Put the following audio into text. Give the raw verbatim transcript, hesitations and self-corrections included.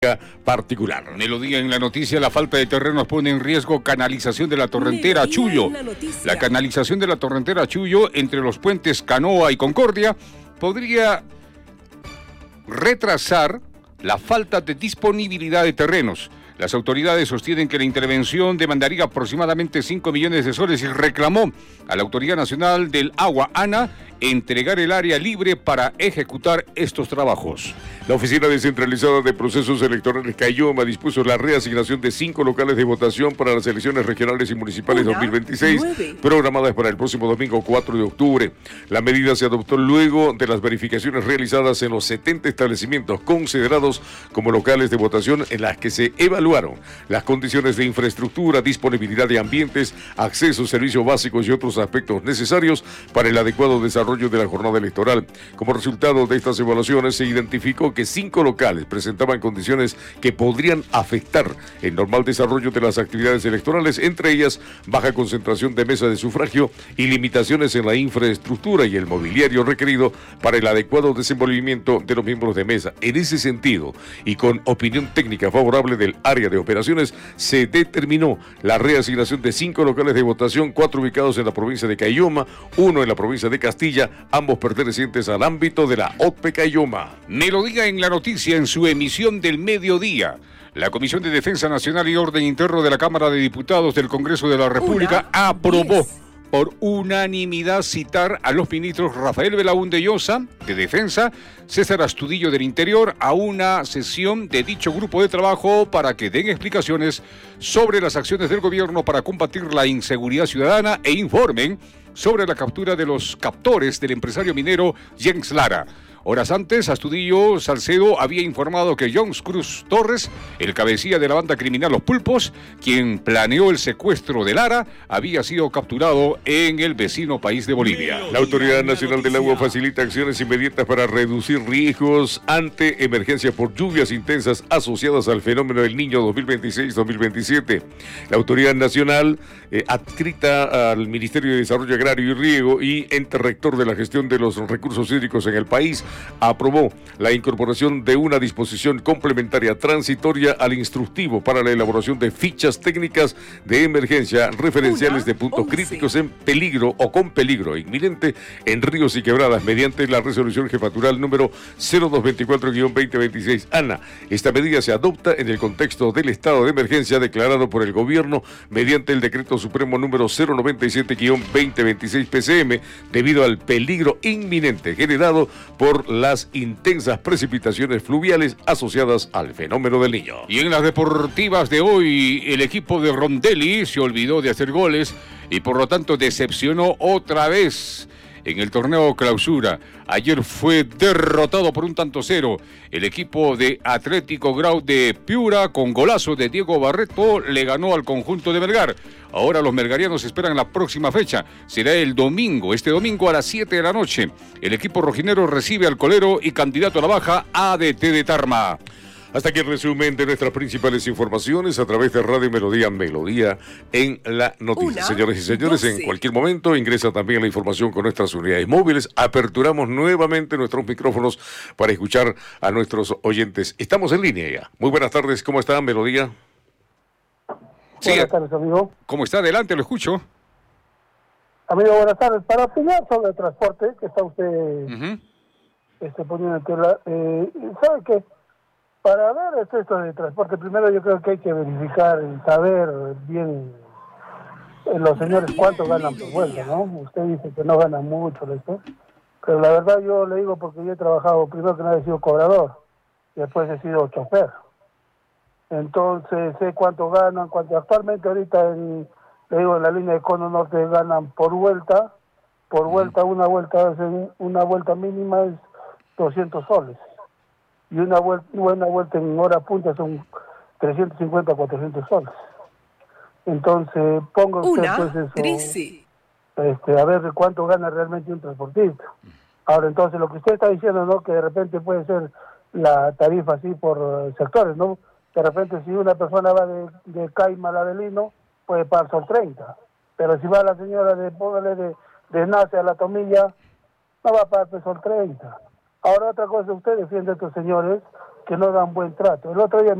particular. Melodía en la noticia: la falta de terrenos pone en riesgo canalización de la Torrentera Chullo. La canalización de la Torrentera Chullo entre los puentes Canoa y Concordia podría retrasar la falta de disponibilidad de terrenos. Las autoridades sostienen que la intervención demandaría aproximadamente cinco millones de soles y reclamó a la Autoridad Nacional del Agua, ANA, entregar el área libre para ejecutar estos trabajos. La Oficina Descentralizada de Procesos Electorales Caylloma dispuso la reasignación de cinco locales de votación para las elecciones regionales y municipales Una, dos mil veintiséis, nueve. programadas para el próximo domingo cuatro de octubre. La medida se adoptó luego de las verificaciones realizadas en los setenta establecimientos considerados como locales de votación, en las que se evaluaron las condiciones de infraestructura, disponibilidad de ambientes, acceso, servicios básicos y otros aspectos necesarios para el adecuado desarrollo de la jornada electoral. Como resultado de estas evaluaciones, se identificó que cinco locales presentaban condiciones que podrían afectar el normal desarrollo de las actividades electorales, entre ellas baja concentración de mesas de sufragio y limitaciones en la infraestructura y el mobiliario requerido para el adecuado desenvolvimiento de los miembros de mesa. En ese sentido, y con opinión técnica favorable del área de operaciones, se determinó la reasignación de cinco locales de votación, cuatro ubicados en la provincia de Caylloma, uno en la provincia de Castilla, ambos pertenecientes al ámbito de la O T P E Caylloma. Melodía en la noticia en su emisión del mediodía. La Comisión de Defensa Nacional y Orden Interno de la Cámara de Diputados del Congreso de la República Una, aprobó diez. por unanimidad citar a los ministros Rafael Belaúnde Llosa, de Defensa, César Astudillo, del Interior, a una sesión de dicho grupo de trabajo para que den explicaciones sobre las acciones del gobierno para combatir la inseguridad ciudadana e informen sobre la captura de los captores del empresario minero Jens Lara. Horas antes, Astudillo Salcedo había informado que Jones Cruz Torres, el cabecilla de la banda criminal Los Pulpos, quien planeó el secuestro de Lara, había sido capturado en el vecino país de Bolivia. La Autoridad Nacional del Agua facilita acciones inmediatas para reducir riesgos ante emergencias por lluvias intensas asociadas al fenómeno del Niño dos mil veintiséis dos mil veintisiete. La Autoridad Nacional, eh, adscrita al Ministerio de Desarrollo Agrario y Riego y ente rector de la gestión de los recursos hídricos en el país, aprobó la incorporación de una disposición complementaria transitoria al instructivo para la elaboración de fichas técnicas de emergencia referenciales de puntos críticos en peligro o con peligro inminente en ríos y quebradas, mediante la resolución jefatural número cero dos veinticuatro guión veinte veintiséis ANA. Esta medida se adopta en el contexto del estado de emergencia declarado por el gobierno mediante el decreto supremo número cero noventa y siete guión veinte veintiséis P C M, debido al peligro inminente generado por las intensas precipitaciones fluviales asociadas al fenómeno del Niño. Y en las deportivas de hoy, el equipo de Rondelli se olvidó de hacer goles y por lo tanto decepcionó otra vez en el torneo clausura. Ayer fue derrotado por un tanto cero. El equipo de Atlético Grau de Piura, con golazo de Diego Barreto, le ganó al conjunto de Melgar. Ahora los melgarianos esperan la próxima fecha. Será el domingo, este domingo a las siete de la noche. El equipo rojinero recibe al colero y candidato a la baja, A D T de Tarma. Hasta aquí el resumen de nuestras principales informaciones a través de Radio Melodía, Melodía en la noticia. Una, Señores y señores, doce. En cualquier momento ingresa también la información con nuestras unidades móviles. Aperturamos nuevamente nuestros micrófonos para escuchar a nuestros oyentes. Estamos en línea ya. Muy buenas tardes, ¿cómo está Melodía? Sí. Buenas tardes, amigo. ¿Cómo está? Adelante, lo escucho. Amigo, buenas tardes. Para opinar sobre el transporte que está usted uh-huh. este, poniendo en tela, eh, ¿sabe qué? Para ver esto de transporte, primero yo creo que hay que verificar y saber bien eh, los señores cuánto ganan por vuelta, ¿no? Usted dice que no ganan mucho, ¿no? Pero la verdad yo le digo porque yo he trabajado, primero que nada he sido cobrador, y después he sido chofer. Entonces sé cuánto ganan, cuánto actualmente ahorita en, le digo, en la línea de Cono Norte ganan por vuelta, por vuelta, una vuelta, una vuelta mínima es doscientos soles. Y una vuelta, una vuelta en hora punta son trescientos cincuenta a cuatrocientos soles. Entonces, ponga usted una, pues eso, este, a ver de cuánto gana realmente un transportista. Ahora, entonces, lo que usted está diciendo, ¿no? Que de repente puede ser la tarifa así por uh, sectores, ¿no? De repente, si una persona va de, de Caima a Avelino, puede pagar sol treinta. Pero si va la señora de, póngale, de, de Nace a La Tomilla, no va a pagar sol treinta. Ahora otra cosa, usted defiende a estos señores que no dan buen trato. El otro día